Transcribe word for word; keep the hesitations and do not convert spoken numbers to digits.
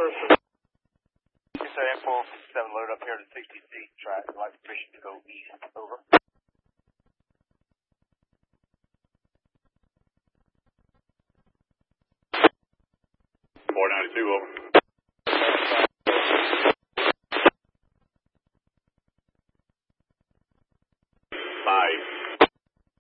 So M four seven load up here to sixty feet, track, like permission to go east, over. four ninety-two, over.